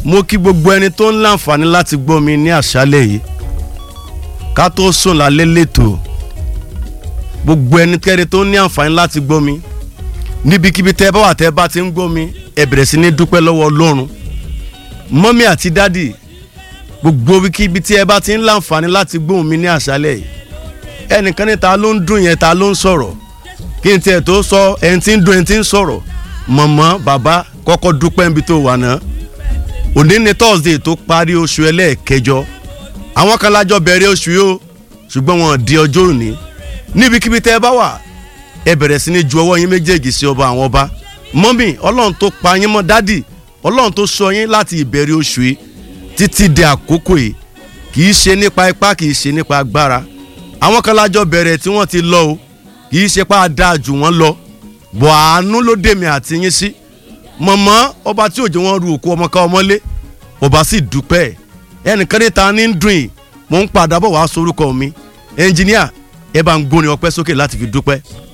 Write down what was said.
mo kí gbogbo ẹni tó ń láǹfààní láti gbọ́ mi ní àṣálẹ́ yìí ká tó sùn lálẹ́ lẹ́tọ̀ gbogbo ẹnikẹ́ni tó ní àǹfààní láti gbọ́ mi níbikíbi tẹ́ bá wà tẹ́ bá ti ń gbọ́ mi ẹ bẹ̀rẹ̀ sí ní dúpẹ́ lọ́wọ́ Ọlọ́run mọ́mí àti dádì gbogbo ibikíbi tí ẹ bá ti ń láǹfààní láti gbóhùn mi ní àṣálẹ́ yìí ẹnìkan ní ta ló ń dùn yẹn ta ló ń sọ̀rọ̀ kí n tiẹ̀ tó sọ ẹni tí ń dùn ẹni tí ń sọ̀rọ̀ mọ̀mọ́ bàbá kọ́kọ́ dúpẹ́ níbi tó wà náà òní ni Thursday tó parí oṣù ẹlẹ́ẹ̀kẹjọ àwọn kan lájọ bẹ̀rẹ̀ oṣù yìí ṣùgbọ́n wọn di ọjọ́ òní níbikíbi tẹ́ ẹ bá wà ẹ bẹ̀rẹ̀ sí ní ju ọwọ́ yín méjèèjì sí ọba àwọn ọba mọ́mì Ọlọ́run tó pa yín mọ́ dádì Ọlọ́run tó sọ yín láti ìbẹ̀rẹ̀ oṣù yìí títí di àkókò yìí kì í ṣe nípa ipá kì í ṣe nípa agbára àwọn kan lájọ bẹ̀rẹ̀ tí wọ́n ti lọ o kì í ṣe pa dáa jù wọ́n lọ bọ̀ àánú ló dèmi àti yín sí mọ̀mọ́ ọba tí òjò wọn ru òkú ọmọ ká ọmọlé ọba sì dúpẹ́ ẹnìkan ní ta ní dùn yìí mò ń padà bọ̀ wá sorúkọ mi ẹnjìníà ẹ bá ń gbórin ọpẹ́ sókè láti fi dúpẹ́.